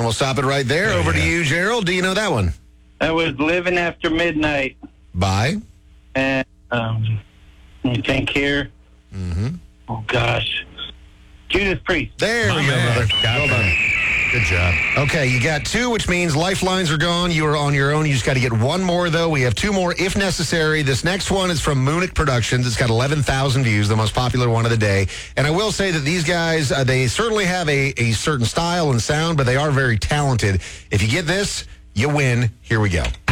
we'll stop it right there. Over to you, Gerald. Do you know that one? That was Living After Midnight. By? And, let me think here. Mm-hmm. Oh, gosh. Judas Priest. There we go, brother. Well done. Good job. Okay, you got 2, which means lifelines are gone. You are on your own. You just got to get 1 more, though. We have 2 more if necessary. This next one is from Munich Productions. It's got 11,000 views, the most popular one of the day. And I will say that these guys, they certainly have a certain style and sound, but they are very talented. If you get this, you win. Here we go.